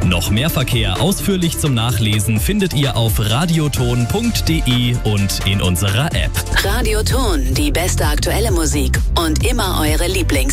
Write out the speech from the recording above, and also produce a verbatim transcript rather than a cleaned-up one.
Noch mehr Verkehr ausführlich zum Nachlesen findet ihr auf radioton punkt de und in unserer App. Radioton, die beste aktuelle Musik und immer eure Lieblings